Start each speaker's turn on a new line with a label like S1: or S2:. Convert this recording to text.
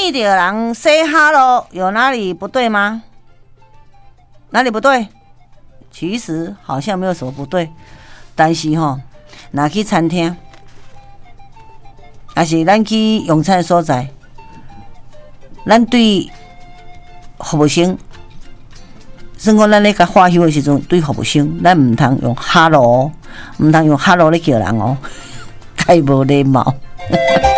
S1: 遇到人 say hello 有哪里不对吗？哪里不对？其实好像没有什么不对，但是若去餐厅，还是咱去用餐的所在，咱对服务生，算讲咱咧甲花休的时阵，对服务生，咱唔通用 hello， 唔通用 hello 咧叫人哦，太无礼貌。